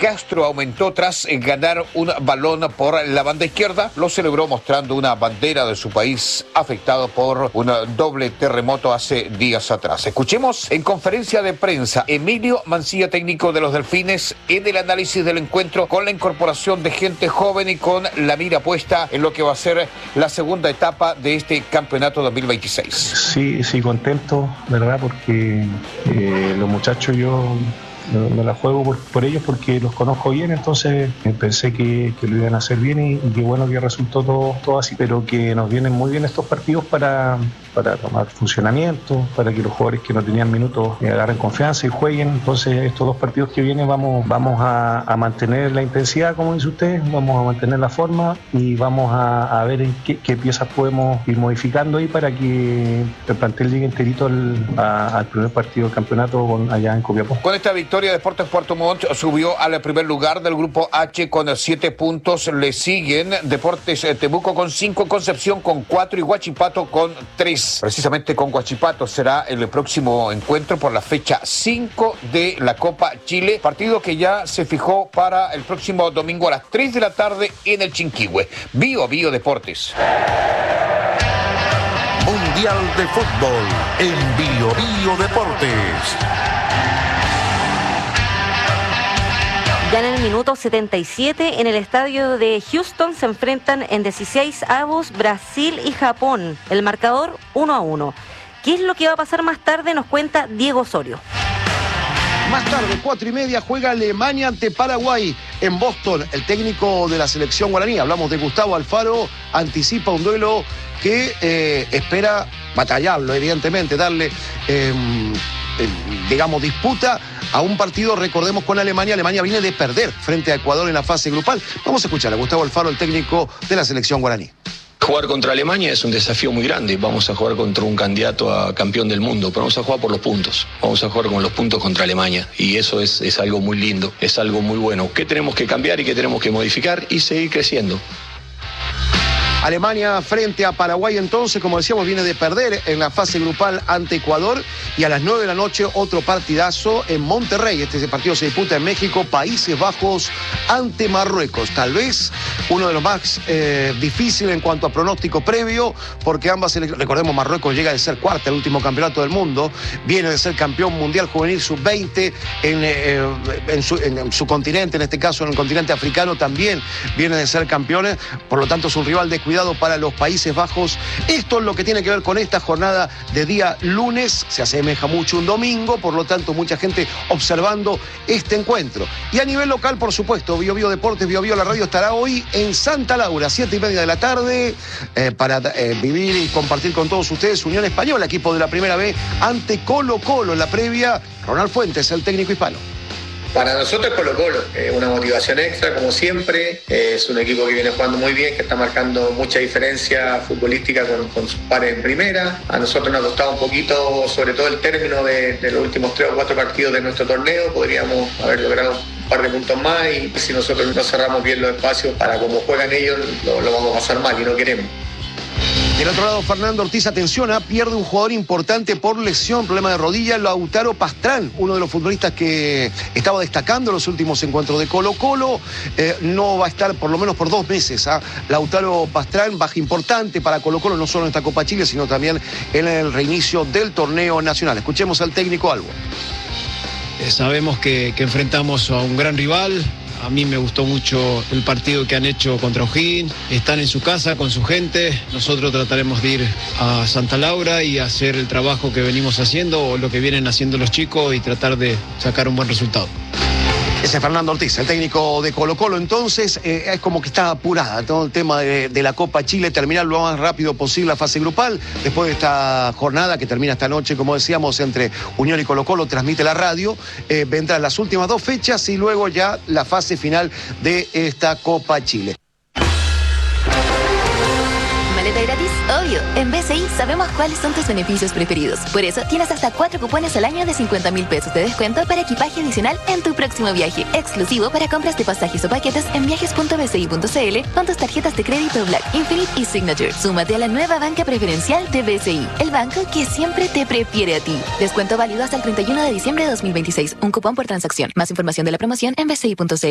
Castro aumentó tras ganar un balón por la banda izquierda. Lo celebró mostrando una bandera de su país afectado por un doble terremoto hace días atrás. Escuchemos en conferencia de prensa Emilio Mancilla, técnico de los Delfines, en el análisis del encuentro con la incorporación de gente joven y con la mira puesta en lo que va a ser la segunda etapa de este campeonato 2026. Sí, contento, ¿verdad? Porque los muchachos yo me la juego por ellos porque los conozco bien, entonces pensé que lo iban a hacer bien y que bueno que resultó todo así, pero que nos vienen muy bien estos partidos para tomar funcionamiento, para que los jugadores que no tenían minutos agarren confianza y jueguen. Entonces estos dos partidos que vienen vamos a mantener la intensidad, como dice usted, vamos a mantener la forma y vamos a ver en qué piezas podemos ir modificando ahí para que el plantel llegue enterito al primer partido del campeonato allá en Copiapó. Con esta victoria, Deportes Puerto Montt subió al primer lugar del grupo H con 7 puntos. Le siguen Deportes Temuco con 5, Concepción con 4 y Huachipato con 3. Precisamente con Huachipato será el próximo encuentro por la fecha 5 de la Copa Chile, partido que ya se fijó para el próximo domingo a las 3 de la tarde en el Chinquihue. Bio Deportes. Mundial de Fútbol en Bio Deportes. Ya en el minuto 77, en el estadio de Houston, se enfrentan en 16avos Brasil y Japón. El marcador 1-1. ¿Qué es lo que va a pasar más tarde? Nos cuenta Diego Osorio. Más tarde, 4:30, juega Alemania ante Paraguay en Boston. El técnico de la selección guaraní, hablamos de Gustavo Alfaro, anticipa un duelo que espera batallarlo, evidentemente, darle disputa a un partido, recordemos, con Alemania. Alemania viene de perder frente a Ecuador en la fase grupal. Vamos a escuchar a Gustavo Alfaro, el técnico de la selección guaraní. Jugar contra Alemania es un desafío muy grande. Vamos a jugar contra un candidato a campeón del mundo, pero vamos a jugar por los puntos. Vamos a jugar con los puntos contra Alemania. Y eso es algo muy lindo, es algo muy bueno. ¿Qué tenemos que cambiar y qué tenemos que modificar? Y seguir creciendo. Alemania frente a Paraguay, entonces, como decíamos, viene de perder en la fase grupal ante Ecuador, y a las 9 de la noche otro partidazo en Monterrey. Este partido se disputa en México, Países Bajos ante Marruecos. Tal vez uno de los más difíciles en cuanto a pronóstico previo, porque ambas, recordemos, Marruecos llega de ser cuarta en el último campeonato del mundo, viene de ser campeón mundial juvenil sub-20 en su continente, en este caso en el continente africano también viene de ser campeones, por lo tanto es un rival de cuidado para los Países Bajos. Esto es lo que tiene que ver con esta jornada de día lunes. Se asemeja mucho un domingo, por lo tanto mucha gente observando este encuentro. Y a nivel local, por supuesto, Bio Deportes, Bio la radio estará hoy en Santa Laura, 7:30 de la tarde, para vivir y compartir con todos ustedes Unión Española, equipo de la Primera B, ante Colo-Colo. En la previa, Ronald Fuentes, el técnico hispano. Para nosotros Colo-Colo, una motivación extra como siempre, es un equipo que viene jugando muy bien, que está marcando mucha diferencia futbolística con sus pares en primera. A nosotros nos ha costado un poquito, sobre todo el término de los últimos 3 o 4 partidos de nuestro torneo. Podríamos haber logrado un par de puntos más, y si nosotros no cerramos bien los espacios para cómo juegan ellos, lo vamos a pasar mal y no queremos. Del otro lado, Fernando Ortiz, atención, pierde un jugador importante por lesión, problema de rodilla, Lautaro Pastrán, uno de los futbolistas que estaba destacando en los últimos encuentros de Colo-Colo, no va a estar por lo menos por 2 meses. Lautaro Pastrán, baja importante para Colo-Colo, no solo en esta Copa Chile, sino también en el reinicio del torneo nacional. Escuchemos al técnico Albo. Sabemos que enfrentamos a un gran rival. A mí me gustó mucho el partido que han hecho contra O'Higgins. Están en su casa con su gente. Nosotros trataremos de ir a Santa Laura y hacer el trabajo que venimos haciendo, o lo que vienen haciendo los chicos, y tratar de sacar un buen resultado. Ese es Fernando Ortiz, el técnico de Colo-Colo. Entonces, es como que está apurada todo el tema de la Copa Chile, terminar lo más rápido posible la fase grupal. Después de esta jornada que termina esta noche, como decíamos, entre Unión y Colo-Colo, transmite la radio, vendrán las últimas 2 fechas y luego ya la fase final de esta Copa Chile. Maleta gratis, obvio. En BCI sabemos cuáles son tus beneficios preferidos. Por eso tienes hasta 4 cupones al año de 50.000 pesos de descuento para equipaje adicional en tu próximo viaje. Exclusivo para compras de pasajes o paquetes en viajes.bci.cl con tus tarjetas de crédito Black, Infinite y Signature. Súmate a la nueva banca preferencial de BCI, el banco que siempre te prefiere a ti. Descuento válido hasta el 31 de diciembre de 2026. Un cupón por transacción. Más información de la promoción en bci.cl.